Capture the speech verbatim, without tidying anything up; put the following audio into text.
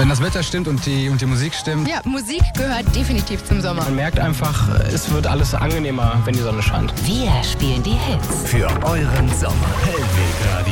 Wenn das Wetter stimmt und die, und die Musik stimmt. Ja, Musik gehört definitiv zum Sommer. Man merkt einfach, es wird alles angenehmer, wenn die Sonne scheint. Wir spielen die Hits. Für euren Sommer. Hellweg Radio.